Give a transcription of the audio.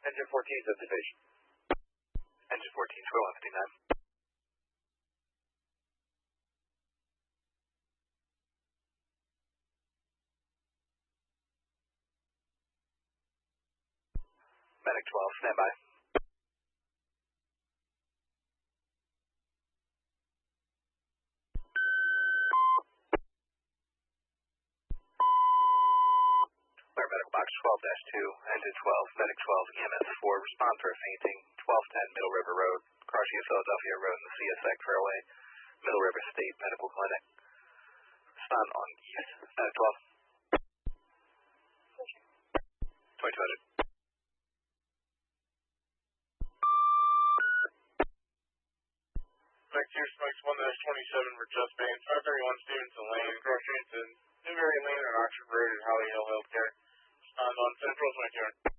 Engine 14 is at the station. Engine 14, Twirl 59. Medic 12, stand by. Medical box 12-2, engine 12, medic 12, EMS 4, respond for a fainting, 1210 Middle River Road, crossing of Philadelphia Road in the CSX Railway, Middle River State Medical Clinic. Respond on east, medic 12. 2200. Back here, Spikes 1-27 for Just Bain, 531 Stevenson Lane, crossing into Newberry Lane and Oxford Road at Holly Hill Healthcare. Respond on Central 2200.